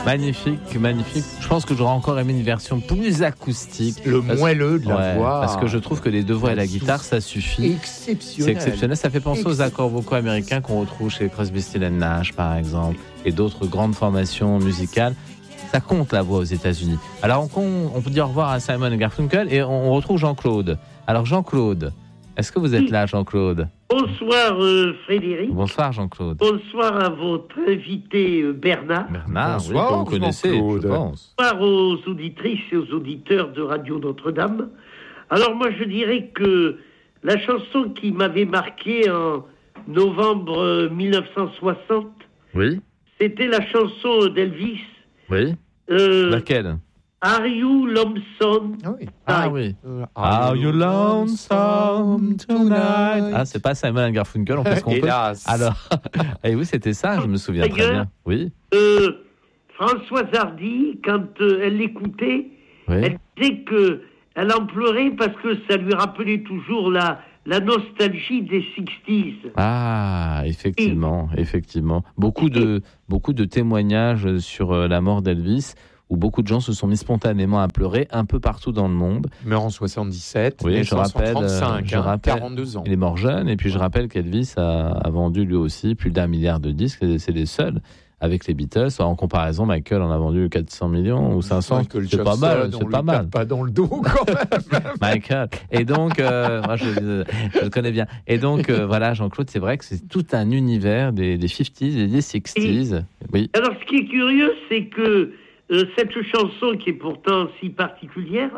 Magnifique, magnifique. Je pense que j'aurais encore aimé une version plus acoustique. Le moelleux de la voix. Parce que je trouve que les deux voix et la guitare, ça suffit. Exceptionnel. C'est exceptionnel. Ça fait penser aux accords vocaux américains qu'on retrouve chez Crosby, Stills & Nash, par exemple, et d'autres grandes formations musicales. Ça compte la voix aux États-Unis. Alors on peut dire au revoir à Simon et Garfunkel et on retrouve Jean-Claude. Alors Jean-Claude, est-ce que vous êtes là, Jean-Claude ? Bonsoir Frédéric. Bonsoir Jean-Claude. Bonsoir à votre invité Bernard. Bernard, bonsoir, oui, que vous connaissez, je pense. Bonsoir aux auditrices et aux auditeurs de Radio Notre-Dame. Alors moi je dirais que la chanson qui m'avait marqué en novembre 1960, oui, c'était la chanson d'Elvis. Oui. Laquelle? Are You Lonesome? Ah oui. Are you lonesome tonight? Ah, c'est pas Simon & Garfunkel, on peut se tromper. Hélas. Alors, et oui, c'était ça, je me souviens très bien. Oui. Françoise Hardy, quand elle l'écoutait, elle disait qu'elle en pleurait parce que ça lui rappelait toujours la nostalgie des 60s. Ah, effectivement, effectivement. Beaucoup de témoignages sur la mort d'Elvis, où beaucoup de gens se sont mis spontanément à pleurer un peu partout dans le monde. Il meurt en 77, oui, je rappelle, 42 ans. Il est mort jeune, et puis je rappelle qu'Elvis a vendu lui aussi plus d'1 milliard de disques, et c'est les seuls avec les Beatles. En comparaison, Michael en a vendu 400 millions ou 500, c'est pas mal. C'est pas mal. Pas dans le dos quand même. Michael. Et donc, moi je le connais bien. Et donc, voilà, Jean-Claude, c'est vrai que c'est tout un univers des 50s et des 60s. Oui. Alors, ce qui est curieux, c'est que cette chanson, qui est pourtant si particulière,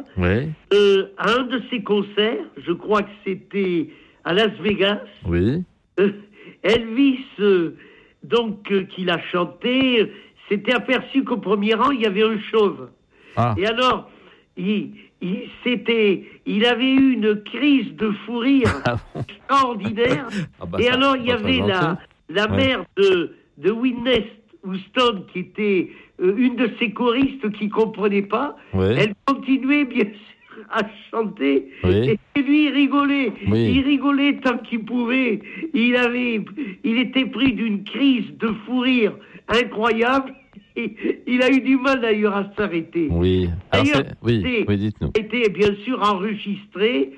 à un de ses concerts, je crois que c'était à Las Vegas, Elvis, qui l'a chanté, s'était aperçu qu'au premier rang, il y avait un chauve. Ah. Et alors, il avait eu une crise de fou rire extraordinaire. Et alors, il y avait la mère de Whitney Houston, qui était une de ses choristes qui ne comprenait pas. Elle continuait, bien sûr, à chanter. Et lui, il rigolait. Il rigolait tant qu'il pouvait. Il était pris d'une crise de fou rire incroyable. Et il a eu du mal, d'ailleurs, à s'arrêter. Oui. Alors d'ailleurs, dites-nous. A été, bien sûr, enregistré.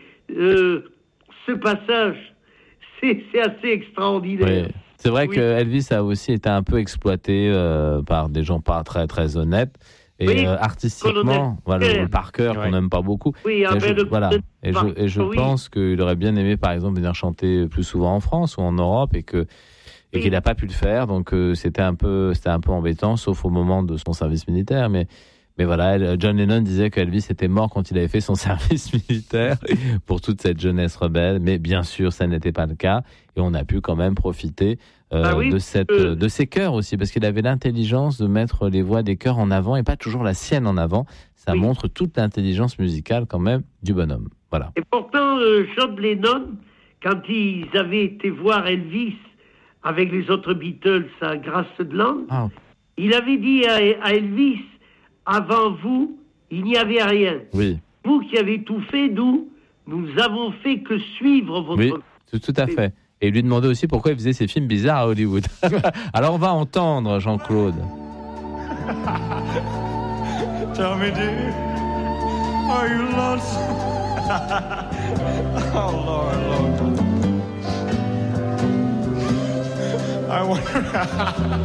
Ce passage, c'est assez extraordinaire. Oui. C'est vrai que Elvis a aussi été un peu exploité par des gens pas très très honnêtes et artistiquement, le Parker qu'on n'aime pas beaucoup. Et je pense qu'il aurait bien aimé, par exemple, venir chanter plus souvent en France ou en Europe et qu'il n'a pas pu le faire. Donc c'était un peu embêtant, sauf au moment de son service militaire. Mais voilà, John Lennon disait qu'Elvis était mort quand il avait fait son service militaire pour toute cette jeunesse rebelle. Mais bien sûr, ça n'était pas le cas. Et on a pu quand même profiter de ses chœurs aussi, parce qu'il avait l'intelligence de mettre les voix des chœurs en avant et pas toujours la sienne en avant. Ça montre toute l'intelligence musicale quand même du bonhomme. Voilà. Et pourtant, John Lennon, quand ils avaient été voir Elvis avec les autres Beatles à Graceland, il avait dit à Elvis: avant vous, il n'y avait rien. Oui. Vous qui avez tout fait, nous avons fait que suivre votre... Oui, tout à fait. Et lui demander aussi pourquoi il faisait ces films bizarres à Hollywood. Alors on va entendre Jean-Claude. Tell me, dear, are you lonesome? Oh, Lord. I wonder...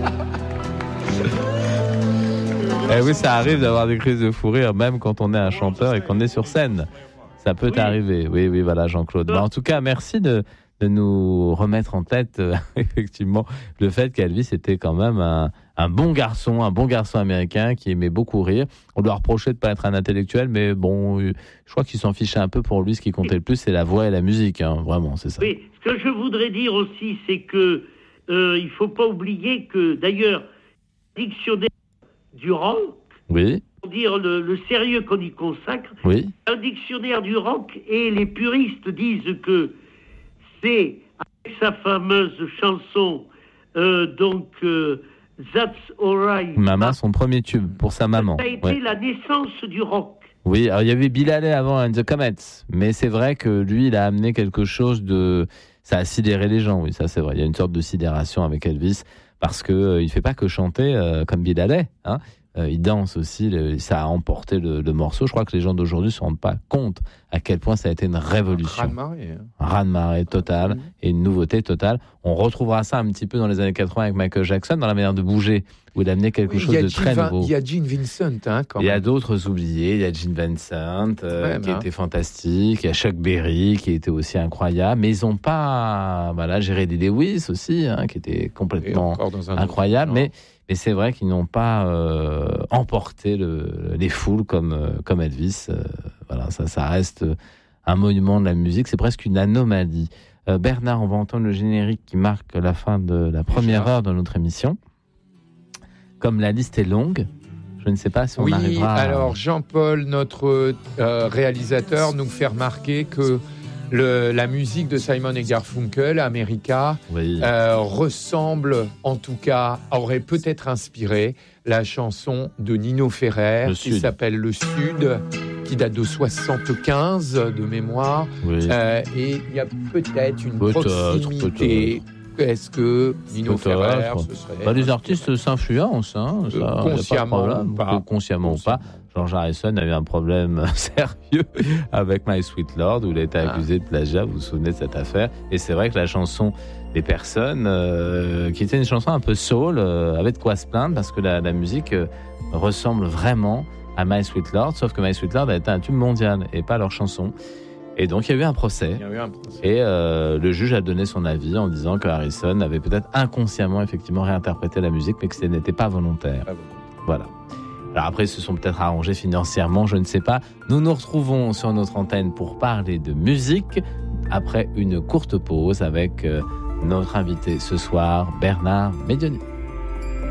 Eh oui, ça arrive d'avoir des crises de fou rire, même quand on est un chanteur et qu'on est sur scène. Ça peut arriver. Oui, voilà, Jean-Claude. En tout cas, merci de nous remettre en tête, effectivement, le fait qu'Elvis était quand même un bon garçon américain qui aimait beaucoup rire. On lui a reproché de ne pas être un intellectuel, mais bon, je crois qu'il s'en fichait un peu. Pour lui, ce qui comptait le plus, c'est la voix et la musique. Vraiment, c'est ça. Oui, ce que je voudrais dire aussi, c'est que il ne faut pas oublier que, d'ailleurs, le dictionnaire du rock, pour dire le sérieux qu'on y consacre, un dictionnaire du rock, et les puristes disent que c'est, avec sa fameuse chanson, That's Alright. Maman, son premier tube pour sa maman. Ça a été la naissance du rock. Oui, alors il y avait Bill Haley avant, and the Comets, mais c'est vrai que lui, il a amené quelque chose de... Ça a sidéré les gens, oui, ça c'est vrai. Il y a une sorte de sidération avec Elvis. parce que il fait pas que chanter comme Bill Haley, hein. Il danse aussi, ça a emporté le morceau. Je crois que les gens d'aujourd'hui ne se rendent pas compte à quel point ça a été une révolution. Un raz-de-marée total et une nouveauté totale. On retrouvera ça un petit peu dans les années 80 avec Michael Jackson, dans la manière de bouger, où il a amené quelque chose de très nouveau. Il y a Gene Vincent, quand même. Il y a d'autres oubliés. Il y a Gene Vincent, qui était fantastique. Il y a Chuck Berry, qui était aussi incroyable. Mais ils n'ont pas... Voilà, Jerry Lee Lewis aussi, hein, qui était complètement incroyable. Mais c'est vrai qu'ils n'ont pas emporté les foules comme Elvis. Voilà, ça reste un monument de la musique. C'est presque une anomalie. Bernard, on va entendre le générique qui marque la fin de la première heure de notre émission. Comme la liste est longue, je ne sais pas si on arrivera... Oui, alors Jean-Paul, notre réalisateur, nous fait remarquer que la musique de Simon & Garfunkel, America, ressemble, en tout cas, aurait peut-être inspiré la chanson de Nino Ferrer qui s'appelle Le Sud, qui date de 75 de mémoire. Et il y a peut-être une proximité. Est-ce que Nino Ferrer, ce serait... les artistes s'influencent, hein, consciemment ou pas. George Harrison a eu un problème sérieux avec My Sweet Lord, où il a été accusé de plagiat, vous vous souvenez de cette affaire. Et c'est vrai que la chanson des personnes, qui était une chanson un peu soul, avait de quoi se plaindre, parce que la musique ressemble vraiment à My Sweet Lord, sauf que My Sweet Lord a été un tube mondial, et pas leur chanson. Et donc il y a eu un procès. Et le juge a donné son avis en disant que Harrison avait peut-être inconsciemment effectivement réinterprété la musique, mais que ce n'était pas volontaire. Voilà. Alors après, ils se sont peut-être arrangés financièrement, je ne sais pas. Nous nous retrouvons sur notre antenne pour parler de musique après une courte pause avec notre invité ce soir, Bernard Médioni.